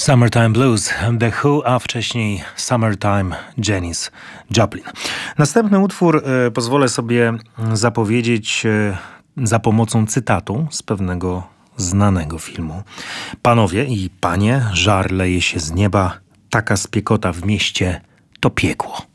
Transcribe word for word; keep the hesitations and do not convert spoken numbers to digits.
Summertime Blues, The Who, a wcześniej Summertime Janis Joplin. Następny utwór e, pozwolę sobie zapowiedzieć e, za pomocą cytatu z pewnego znanego filmu. Panowie i panie, żar leje się z nieba, taka spiekota w mieście to piekło.